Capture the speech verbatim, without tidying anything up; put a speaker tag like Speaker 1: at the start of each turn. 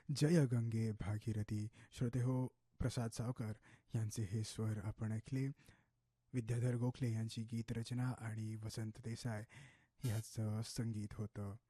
Speaker 1: जय गंगे भागीरथी. श्रोते हो, प्रसाद सावकर यांचे हे स्वर आपण ऐकले. विद्याधर गोखले यांची गीतरचना आणि वसंत देसाई ह्याचं संगीत होतं.